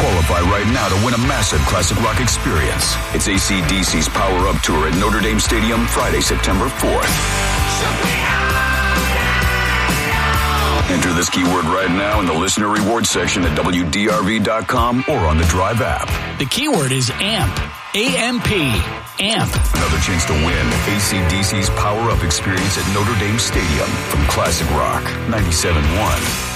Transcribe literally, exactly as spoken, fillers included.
Qualify right now to win a massive classic rock experience. It's A C D C's Power Up Tour at Notre Dame Stadium, Friday, September fourth. Enter this keyword right now in the listener reward section at W D R V dot com or on the Drive app. The keyword is AMP. A M P. AMP. Another chance to win A C D C's Power Up experience at Notre Dame Stadium from Classic Rock ninety-seven point one.